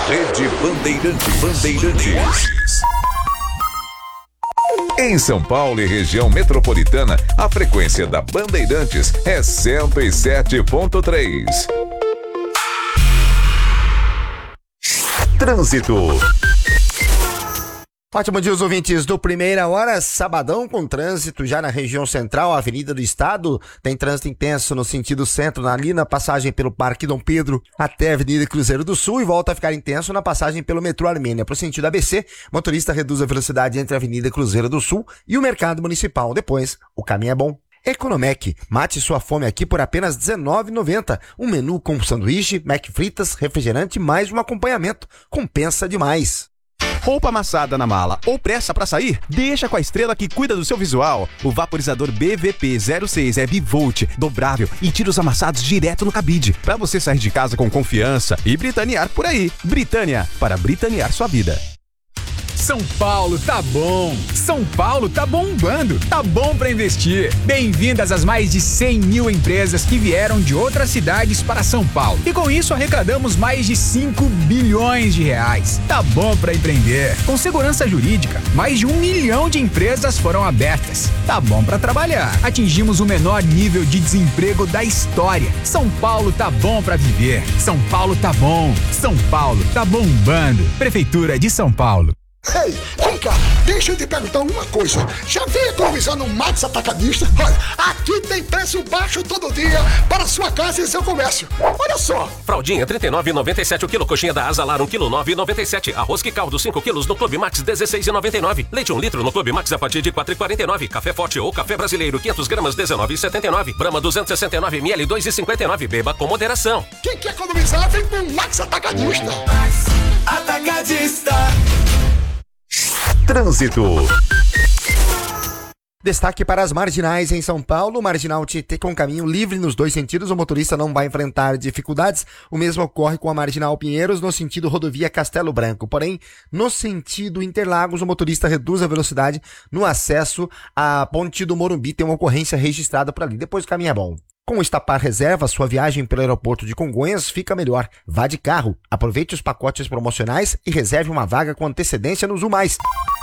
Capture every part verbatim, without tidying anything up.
Rede Bandeirantes. Bandeirantes. Em São Paulo e região metropolitana, a frequência da Bandeirantes é cento e sete ponto três. Trânsito. Ótimo dia, os ouvintes do Primeira Hora, sabadão com trânsito já na região central, Avenida do Estado, tem trânsito intenso no sentido centro, ali na passagem pelo Parque Dom Pedro até a Avenida Cruzeiro do Sul e volta a ficar intenso na passagem pelo metrô Armênia. Para o sentido A B C, motorista reduz a velocidade entre a Avenida Cruzeiro do Sul e o Mercado Municipal. Depois, o caminho é bom. Economec, mate sua fome aqui por apenas dezenove reais e noventa centavos. Um menu com sanduíche, mac fritas, refrigerante mais um acompanhamento. Compensa demais. Roupa amassada na mala ou pressa pra sair? Deixa com a Estrela que cuida do seu visual. O vaporizador B V P zero seis é bivolt, dobrável e tira os amassados direto no cabide. Pra você sair de casa com confiança e britanear por aí. Britânia, para britanear sua vida. São Paulo tá bom, São Paulo tá bombando, tá bom pra investir. Bem-vindas às mais de cem mil empresas que vieram de outras cidades para São Paulo. E com isso arrecadamos mais de cinco bilhões de reais. Tá bom pra empreender. Com segurança jurídica, mais de um milhão de empresas foram abertas. Tá bom pra trabalhar. Atingimos o menor nível de desemprego da história. São Paulo tá bom pra viver. São Paulo tá bom. São Paulo tá bombando. Prefeitura de São Paulo. Ei, vem cá, deixa eu te perguntar uma coisa. Já veio economizar no Max Atacadista? Olha, aqui tem preço baixo todo dia para sua casa e seu comércio. Olha só. Fraldinha trinta e nove reais e noventa e sete o quilo, coxinha da Asalar um quilo nove reais e noventa e sete. Arroz que caldo cinco quilos no Clube Max dezesseis reais e noventa e nove. Leite um litro no Clube Max a partir de quatro reais e quarenta e nove. Café forte ou café brasileiro quinhentas gramas dezenove reais e setenta e nove. Brahma duzentos e sessenta e nove mililitros dois reais e cinquenta e nove. Beba com moderação. Quem quer economizar vem com o Max Atacadista. Max Atacadista. Trânsito. Destaque para as marginais em São Paulo. Marginal Tietê com caminho livre nos dois sentidos. O motorista não vai enfrentar dificuldades. O mesmo ocorre com a Marginal Pinheiros no sentido rodovia Castelo Branco. Porém, no sentido Interlagos, o motorista reduz a velocidade no acesso à Ponte do Morumbi. Tem uma ocorrência registrada por ali. Depois o caminho é bom. Com o Estapar Reserva, sua viagem pelo aeroporto de Congonhas fica melhor. Vá de carro, aproveite os pacotes promocionais e reserve uma vaga com antecedência no Zoom Mais.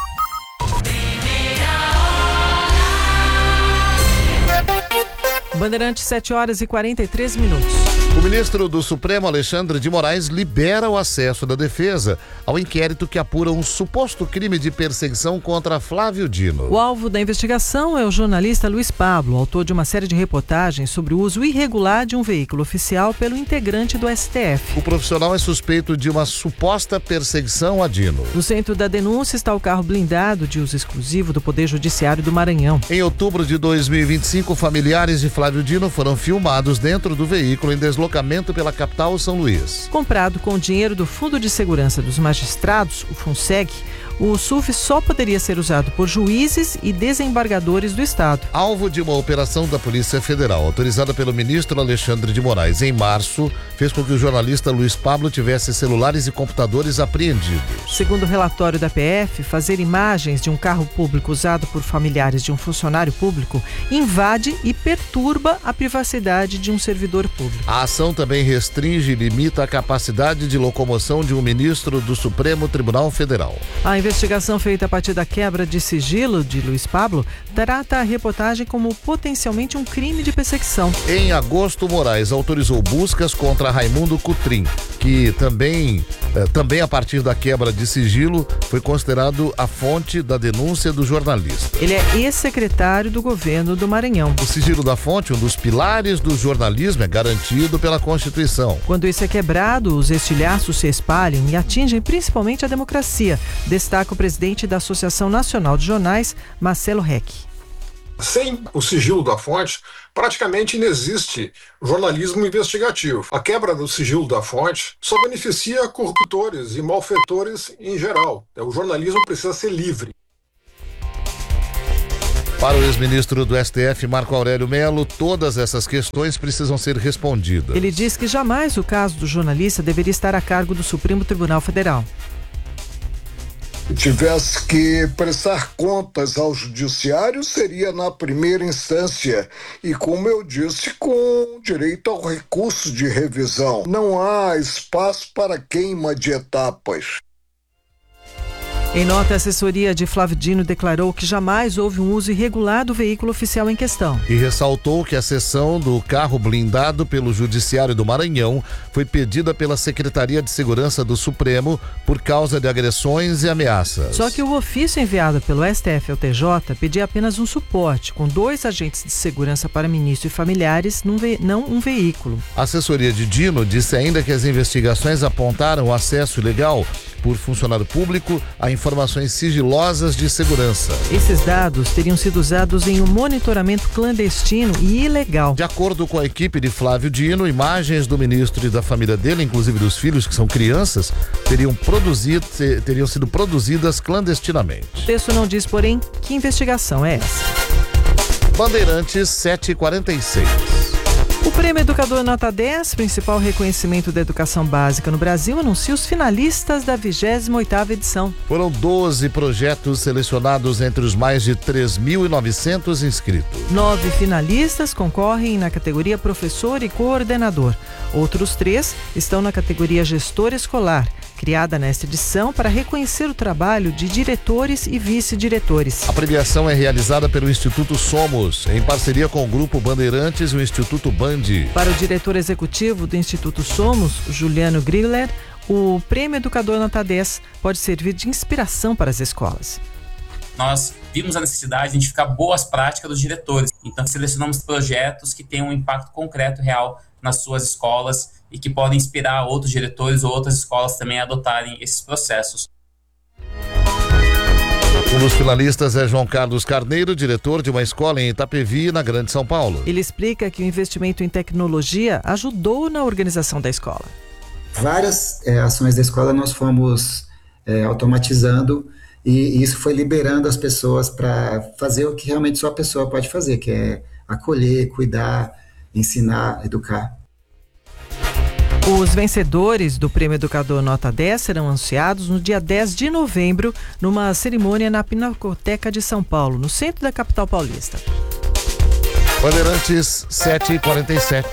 Bandeirantes, sete horas e quarenta e três minutos. O ministro do Supremo, Alexandre de Moraes, libera o acesso da defesa ao inquérito que apura um suposto crime de perseguição contra Flávio Dino. O alvo da investigação é o jornalista Luiz Pablo, autor de uma série de reportagens sobre o uso irregular de um veículo oficial pelo integrante do S T F. O profissional é suspeito de uma suposta perseguição a Dino. No centro da denúncia está o carro blindado de uso exclusivo do Poder Judiciário do Maranhão. Em outubro de dois mil e vinte e cinco, familiares de Flávio Dino foram filmados dentro do veículo em deslocamento pela capital São Luís. Comprado com o dinheiro do Fundo de Segurança dos Magistrados, o FUNSEG, o S U F só poderia ser usado por juízes e desembargadores do Estado. Alvo de uma operação da Polícia Federal, autorizada pelo ministro Alexandre de Moraes em março, fez com que o jornalista Luiz Pablo tivesse celulares e computadores apreendidos. Segundo o relatório da P F, fazer imagens de um carro público usado por familiares de um funcionário público invade e perturba a privacidade de um servidor público. A ação também restringe e limita a capacidade de locomoção de um ministro do Supremo Tribunal Federal. A investigação feita a partir da quebra de sigilo de Luiz Pablo trata a reportagem como potencialmente um crime de perseguição. Em agosto, Moraes autorizou buscas contra Raimundo Cutrim, que também, eh, também a partir da quebra de sigilo foi considerado a fonte da denúncia do jornalista. Ele é ex-secretário do governo do Maranhão. O sigilo da fonte, um dos pilares do jornalismo, é garantido pela Constituição. Quando isso é quebrado, os estilhaços se espalham e atingem principalmente a democracia. Destaca o presidente da Associação Nacional de Jornais, Marcelo Reck. Sem o sigilo da fonte, praticamente não existe jornalismo investigativo. A quebra do sigilo da fonte só beneficia corruptores e malfeitores em geral. O jornalismo precisa ser livre. Para o ex-ministro do S T F, Marco Aurélio Mello, todas essas questões precisam ser respondidas. Ele diz que jamais o caso do jornalista deveria estar a cargo do Supremo Tribunal Federal. tivesse que prestar contas ao judiciário, seria na primeira instância e, como eu disse, com direito ao recurso de revisão. Não há espaço para queima de etapas. Em nota, a assessoria de Flávio Dino declarou que jamais houve um uso irregular do veículo oficial em questão. E ressaltou que a cessão do carro blindado pelo Judiciário do Maranhão foi pedida pela Secretaria de Segurança do Supremo por causa de agressões e ameaças. Só que o ofício enviado pelo S T F ao T J pedia apenas um suporte, com dois agentes de segurança para ministro e familiares, num ve- não um veículo. A assessoria de Dino disse ainda que as investigações apontaram o acesso ilegal por funcionário público a informações sigilosas de segurança. Esses dados teriam sido usados em um monitoramento clandestino e ilegal. De acordo com a equipe de Flávio Dino, imagens do ministro e da família dele, inclusive dos filhos, que são crianças, teriam, produzido, teriam sido produzidas clandestinamente. O texto não diz, porém, que investigação é essa. Bandeirantes sete e quarenta e seis. O Prêmio Educador Nota dez, principal reconhecimento da educação básica no Brasil, anuncia os finalistas da vigésima oitava edição. Foram doze projetos selecionados entre os mais de três mil e novecentos inscritos. Nove finalistas concorrem na categoria professor e coordenador. Outros três estão na categoria gestor escolar, criada nesta edição para reconhecer o trabalho de diretores e vice-diretores. A premiação é realizada pelo Instituto Somos, em parceria com o Grupo Bandeirantes e o Instituto Band. Para o diretor executivo do Instituto Somos, Juliano Griller, o Prêmio Educador Nota dez pode servir de inspiração para as escolas. Nós vimos a necessidade de identificar boas práticas dos diretores, então selecionamos projetos que tenham um impacto concreto real nas suas escolas e que podem inspirar outros diretores ou outras escolas também a adotarem esses processos. Um dos finalistas é João Carlos Carneiro, diretor de uma escola em Itapevi, na Grande São Paulo. Ele explica que o investimento em tecnologia ajudou na organização da escola. Várias é, ações da escola nós fomos é, automatizando e isso foi liberando as pessoas para fazer o que realmente só a pessoa pode fazer, que é acolher, cuidar, ensinar, educar. Os vencedores do Prêmio Educador Nota dez serão anunciados no dia dez de novembro, numa cerimônia na Pinacoteca de São Paulo, no centro da capital paulista. Bandeirantes sete e quarenta e sete.